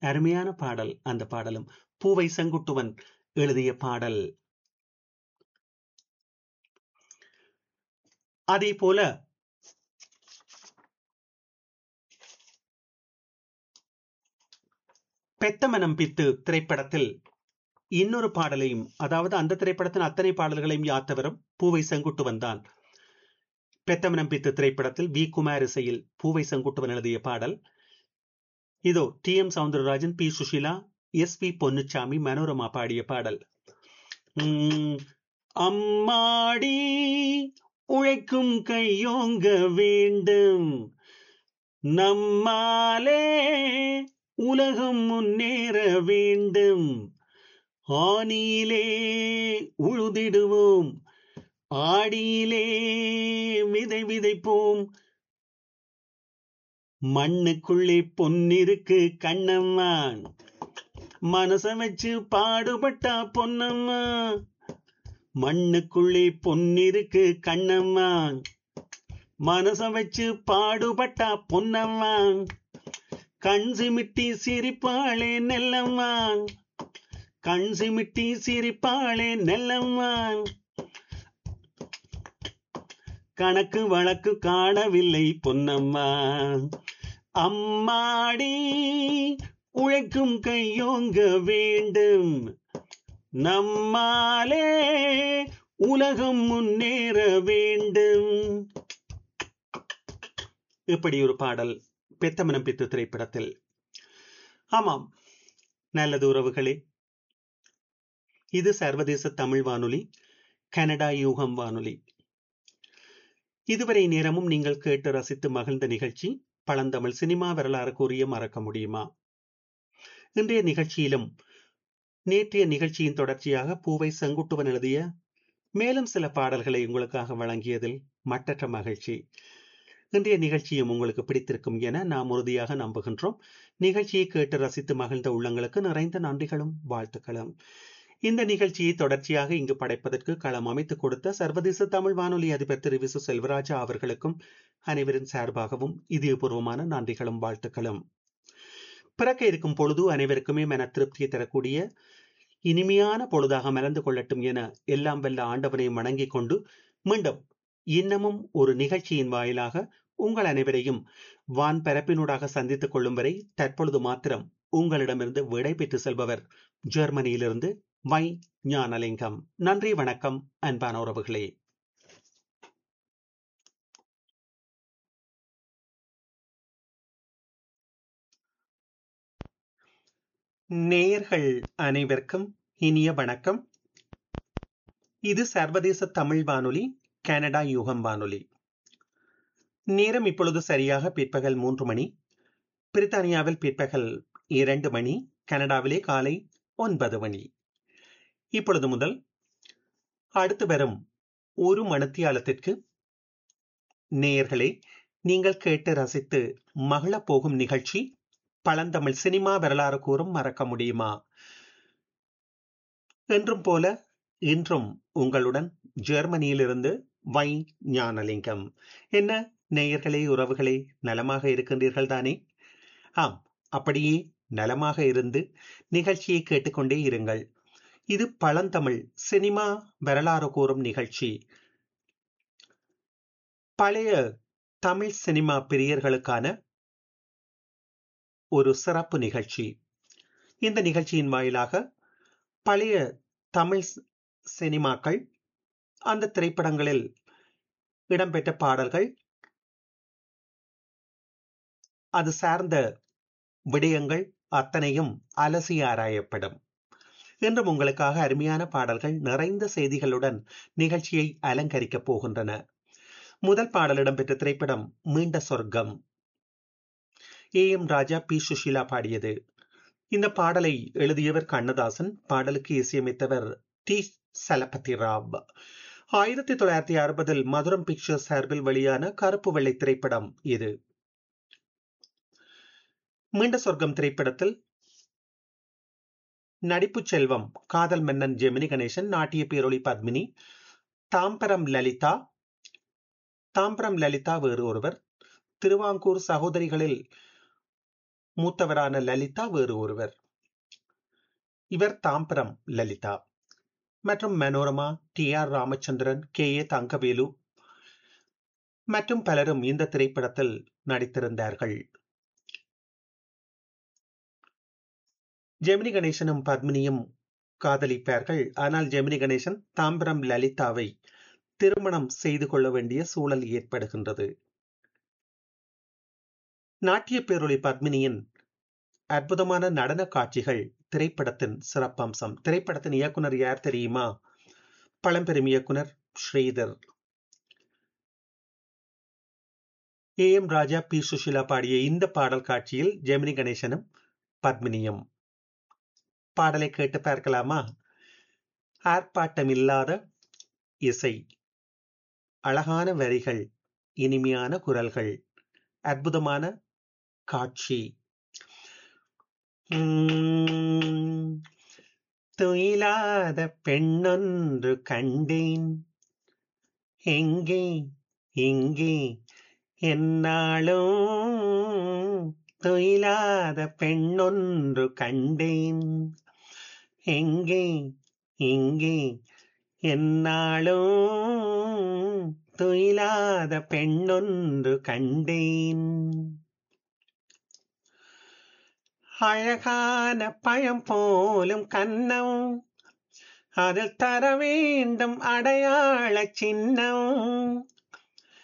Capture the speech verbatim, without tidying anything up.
அருமையான பாடல் அந்த பாடலும். பூவை செங்குட்டுவன் எழுதிய பாடல். அதே போல பெத்தமனம் பித்து திரைப்படத்தில் இன்னொரு பாடலையும், அதாவது அந்த திரைப்படத்தின் அத்தனை பாடல்களையும் யாத்தவரும் பூவை செங்குட்டுவன் தான். பெத்தமனம் பித்து திரைப்படத்தில் வி குமார் இசையில் பூவை செங்குட்டுவன் எழுதிய பாடல். இதோ D M Soundararajan, B Sushila, S B Ponnusamy, Manorama பாடிய பாடல். உம், அம்மாடி உழைக்கும் கையோங்க வேண்டும், நம்மாலே உலகம் முன்னேற வேண்டும், ஆனியிலே உழுதிடுவோம், ஆடியிலே விதை விதைப்போம், மண்ணுக்குள்ளே பொன்னிருக்கு கண்ணம்மா, மனச வச்சு பாடுபட்டா பொன்னம்மா, மண்ணுக்குள்ளே பொன்னிருக்கு கண்ணம்மா, மனச வச்சு பாடுபட்டா பொன்னம்மா, கண் சிமிட்டி சிரிப்பாளே நெல்லம்மா, கண் சிமிட்டி சிரிப்பாளே நெல்லம்மா, கணக்கு வழக்கு காணவில்லை பொன்னம்மா, அம்மாடி உழைக்கும் கையோங்க வேண்டும், நம்மாலே உலகம் முன்னேற வேண்டும். இப்படி ஒரு பாடல் பெத்தமனம் பித்து திரைப்படத்தில். ஆமாம், நல்லது உறவுகளே, இது சர்வதேச தமிழ் வானொலி, கனடா யூகம் வானொலி. இதுவரை நேரமும் நீங்கள் கேட்டு ரசித்து மகிழ்ந்த நிகழ்ச்சி பழந்தமிழ் சினிமா வரலாறு கூறிய மறக்க முடியுமா. இன்றைய நிகழ்ச்சியிலும் நேற்றைய நிகழ்ச்சியின் தொடர்ச்சியாக பூவை செங்குட்டுவன் எழுதிய மேலும் சில பாடல்களை உங்களுக்காக வழங்கியதில் மட்டற்ற மகிழ்ச்சி. இன்றைய நிகழ்ச்சியும் உங்களுக்கு பிடித்திருக்கும் என நாம் உறுதியாக நம்புகின்றோம். நிகழ்ச்சியை கேட்டு ரசித்து மகிழ்ந்த உள்ளங்களுக்கு நிறைந்த நன்றிகளும் வாழ்த்துக்களும். இந்த நிகழ்ச்சியை தொடர்ச்சியாக இங்கு படைப்பதற்கு களம் அமைத்துக் கொடுத்த சர்வதேச தமிழ் வானொலி அதிபர் திரு விசு செல்வராஜா அவர்களுக்கும் அனைவரின் சார்பாகவும் இதயபூர்வமான நன்றிகளும் வாழ்த்துக்களும். பிறக்க இருக்கும் பொழுது அனைவருக்குமே மன திருப்தியை தரக்கூடிய இனிமையான பொழுதாக மறந்து கொள்ளட்டும் என எல்லாம் வல்ல ஆண்டவனை வணங்கிக் கொண்டு மீண்டும் இன்னமும் ஒரு நிகழ்ச்சியின் வாயிலாக உங்கள் அனைவரையும் வான் பரப்பினூடாக சந்தித்துக் கொள்ளும் வரை தற்பொழுது மாத்திரம் உங்களிடமிருந்து விடை பெற்று செல்பவர் ஜெர்மனியிலிருந்து வை ஞானலிங்கம். நன்றி, வணக்கம் அன்பான உறவுகளே. நேயர்கள் அனைவருக்கும் இனிய வணக்கம். இது சர்வதேச தமிழ் வானொலி, கனடா யூகம் வானொலி. நேரம் இப்பொழுது சரியாக பிற்பகல் மூன்று மணி. பிரித்தானியாவில் பிற்பகல் இரண்டு மணி, கனடாவிலே காலை ஒன்பது மணி. இப்பொழுது முதல் அடுத்து வரும் ஒரு மணித்தியாலத்திற்கு நேயர்களே, நீங்கள் கேட்டு ரசித்து மகிழ போகும் நிகழ்ச்சி பழந்தமிழ் சினிமா வரலாறு கூறும் மறக்க முடியுமா. என்றும் போல இன்றும் உங்களுடன் ஜெர்மனியிலிருந்து வை ஞானலிங்கம். என்ன நேயர்களே, உறவுகளே, நலமாக இருக்கின்றீர்கள் தானே? ஆம், அப்படியே நலமாக இருந்து நிகழ்ச்சியை கேட்டுக்கொண்டே இருங்கள். இது பழந்தமிழ் சினிமா வரலாறு கூறும் நிகழ்ச்சி. பழைய தமிழ் சினிமா பிரியர்களுக்கான ஒரு சிறப்பு நிகழ்ச்சி. இந்த நிகழ்ச்சியின் வாயிலாக பழைய தமிழ் சினிமாக்கள், அந்த திரைப்படங்களில் இடம்பெற்ற பாடல்கள், அது சார்ந்த விடயங்கள் அத்தனையும் அலசி ஆராயப்படும். இன்றும் உங்களுக்காக அருமையான பாடல்கள் நிறைந்த செய்திகளுடன் நிகழ்ச்சியை அலங்கரிக்கப் போகின்றன. முதல் பாடல் இடம்பெற்ற திரைப்படம் மீண்ட சொர்க்கம். A M Raja, B Sushila பாடியது. இந்த பாடலை எழுதியவர் கண்ணதாசன், பாடலுக்கு இசையமைத்தவர் டி சலபதி ராவ். ஆயிரத்தி தொள்ளாயிரத்தி அறுபதில் மதுரம் பிக்சர்ஸ் சார்பில் வெளியான கருப்பு வெள்ளை திரைப்படம் இது. மீண்ட சொர்க்கம் திரைப்படத்தில் நடிப்பு செல்வம் காதல் மன்னன் ஜெமினி கணேசன், நாட்டிய பேரொளி பத்மினி, தாம்பரம் லலிதா. தாம்பரம் லலிதா வேறு ஒருவர். திருவாங்கூர் சகோதரிகளில் மூத்தவரான லலிதா வேறு ஒருவர். இவர் தாம்பரம் லலிதா. மற்றும் Manorama, D R Ramachandran, K A Thangavelu மற்றும் பலரும் இந்த திரைப்படத்தில் நடித்திருந்தார்கள். ஜெமினி கணேசனும் பத்மினியும் காதலிப்பார்கள். ஆனால் ஜெமினி கணேசன் தாம்பரம் லலிதாவை திருமணம் செய்து கொள்ள வேண்டிய சூழல் ஏற்படுகின்றது. நாட்டிய பேரொளி பத்மினியின் அற்புதமான நடன காட்சிகள் திரைப்படத்தின் சிறப்பம்சம். திரைப்படத்தின் இயக்குனர் யார் தெரியுமா? பழம்பெரும் இயக்குனர் Sridhar. A M Raja, B Sushila பாடிய இந்த பாடல் காட்சியில் ஜெமினி கணேசனும் பத்மினியும். பாடலை கேட்டு பார்க்கலாமா? ஆர்ப்பாட்டமில்லாத இசை, அழகான வரிகள், இனிமையான குரல்கள், அற்புதமான காட்சி. துயிலாத பெண்ணொன்று கண்டேன், எங்கே எங்கே என்னாலும் துயிலாத பெண்ணொன்று கண்டேன், எங்கே எங்கே என்னாலும் துயிலாத பெண்ணொன்று கண்டேன். அழகான பழம் போலும் கன்னம், அதில் தர வேண்டும் அடையாள சின்னம்.